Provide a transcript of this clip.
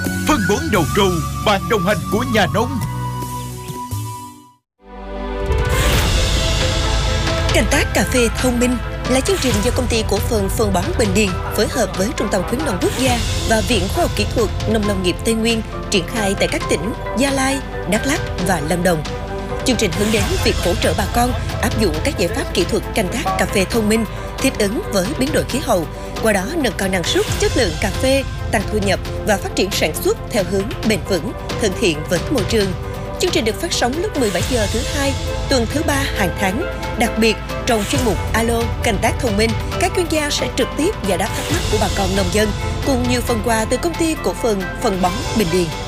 phân bón đầu trâu, bạn đồng hành của nhà nông. Canh tác cà phê thông minh là chương trình do công ty cổ phần phân bón Bình Điền phối hợp với Trung tâm khuyến nông quốc gia và Viện Khoa học Kỹ thuật Nông lâm nghiệp Tây Nguyên triển khai tại các tỉnh Gia Lai, Đắk Lắk và Lâm Đồng. Chương trình hướng đến việc hỗ trợ bà con áp dụng các giải pháp kỹ thuật canh tác cà phê thông minh thích ứng với biến đổi khí hậu, qua đó nâng cao năng suất, chất lượng cà phê, tăng thu nhập và phát triển sản xuất theo hướng bền vững, thân thiện với môi trường. Chương trình được phát sóng lúc 17 giờ thứ hai, tuần thứ 3 hàng tháng. Đặc biệt, trong chuyên mục Alo canh tác thông minh, các chuyên gia sẽ trực tiếp giải đáp thắc mắc của bà con nông dân, cùng nhiều phần quà từ công ty cổ phần phân bón Bình Điền.